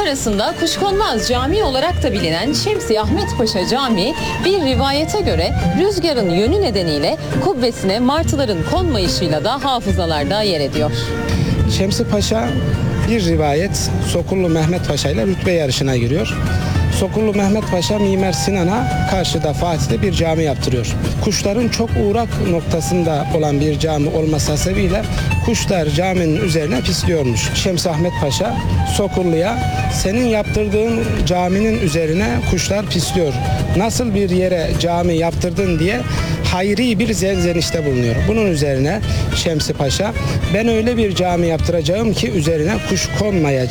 Ankara'sında Kuşkonmaz Camii olarak da bilinen Şemsi Ahmet Paşa Camii bir rivayete göre rüzgarın yönü nedeniyle kubbesine martıların konmayışıyla da hafızalarda yer ediyor. Şemsi Paşa bir rivayet Sokullu Mehmet Paşa ile rütbe yarışına giriyor. Sokullu Mehmet Paşa Mimar Sinan'a karşıda Fatih'te bir cami yaptırıyor. Kuşların çok uğrak noktasında olan bir cami olması sebebiyle kuşlar caminin üzerine pisliyormuş. Şemsi Ahmet Paşa Sokullu'ya senin yaptırdığın caminin üzerine kuşlar pisliyor. Nasıl bir yere cami yaptırdın diye hayri bir serzenişte bulunuyor. Bunun üzerine Şemsi Paşa ben öyle bir cami yaptıracağım ki üzerine kuş konmayacak.